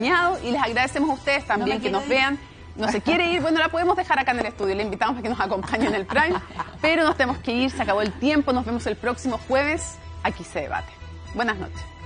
Y les agradecemos a ustedes también que nos vean. No se quiere ir, bueno, la podemos dejar acá en el estudio. Le invitamos a que nos acompañe en el Prime, pero nos tenemos que ir, se acabó el tiempo. Nos vemos el próximo jueves. Aquí se debate. Buenas noches.